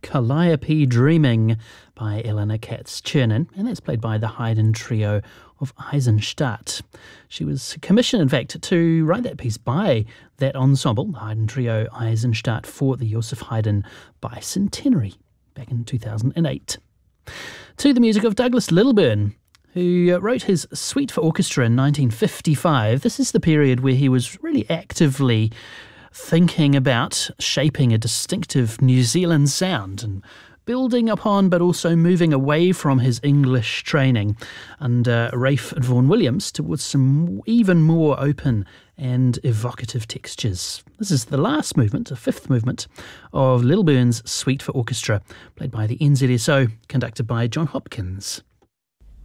Calliope Dreaming by Eleanor Katz-Chernin, and that's played by the Haydn Trio of Eisenstadt. She was commissioned, in fact, to write that piece by that ensemble, the Haydn Trio Eisenstadt, for the Joseph Haydn Bicentenary back in 2008. To the music of Douglas Littleburn, who wrote his Suite for Orchestra in 1955. This is the period where he was really actively thinking about shaping a distinctive New Zealand sound and building upon but also moving away from his English training under Ralph Vaughan Williams towards some even more open and evocative textures. This is the last movement, the fifth movement, of Littleburn's Suite for Orchestra, played by the NZSO, conducted by John Hopkins.